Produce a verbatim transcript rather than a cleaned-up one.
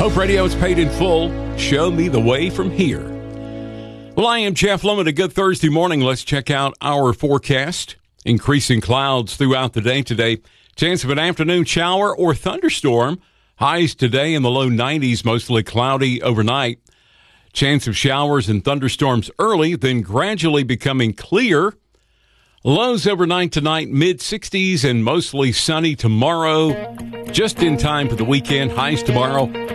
Hope Radio is paid in full. Show me the way from here. Well, I am Jeff Lemon. A good Thursday morning. Let's check out our forecast. Increasing clouds throughout the day today. Chance of an afternoon shower or thunderstorm. Highs today in the low nineties, mostly cloudy overnight. Chance of showers and thunderstorms early, then gradually becoming clear. Lows overnight tonight, mid-sixties and mostly sunny tomorrow. Just in time for the weekend. Highs tomorrow,